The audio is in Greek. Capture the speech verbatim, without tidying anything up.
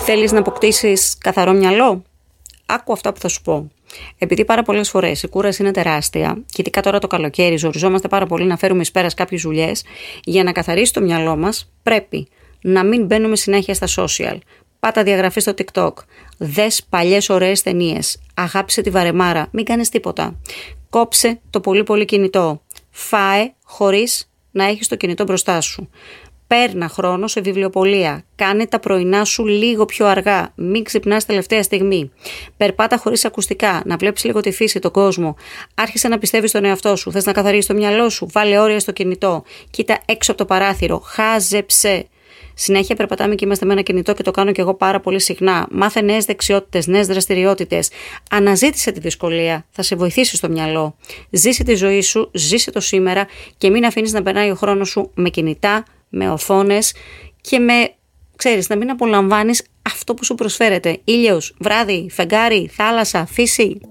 Θέλεις να αποκτήσεις καθαρό μυαλό? Άκου αυτά που θα σου πω. Επειδή πάρα πολλές φορές η κούραση είναι τεράστια, και ειδικά τώρα το καλοκαίρι, ζοριζόμαστε πάρα πολύ να φέρουμε εις πέρας κάποιες δουλειές, για να καθαρίσει το μυαλό μας, πρέπει να μην μπαίνουμε συνέχεια στα social. Πάτα διαγραφή στο TikTok. Δες παλιές ωραίες ταινίες. Αγάπησε τη βαρεμάρα. Μην κάνεις τίποτα. Κόψε το πολύ πολύ κινητό. Φάε χωρίς να έχεις το κινητό μπροστά σου. Παίρνα χρόνο σε βιβλιοπωλεία. Κάνε τα πρωινά σου λίγο πιο αργά. Μην ξυπνάς τελευταία στιγμή. Περπάτα χωρίς ακουστικά. Να βλέπεις λίγο τη φύση, τον κόσμο. Άρχισε να πιστεύεις στον εαυτό σου. Θες να καθαρίσεις το μυαλό σου? Βάλε όρια στο κινητό. Κοίτα έξω από το παράθυρο. Χάζεψε. Συνέχεια περπατάμε και είμαστε με ένα κινητό και το κάνω και εγώ πάρα πολύ συχνά. Μάθε νέες δεξιότητες, νέες δραστηριότητες. Αναζήτησε τη δυσκολία. Θα σε βοηθήσει στο μυαλό. Ζήσε τη ζωή σου, ζήσε το σήμερα και μην αφήνεις να περνάει ο χρόνος σου με κινητά, με οθόνες και με, ξέρεις, να μην απολαμβάνεις αυτό που σου προσφέρεται. Ήλιος, βράδυ, φεγγάρι, θάλασσα, φύση.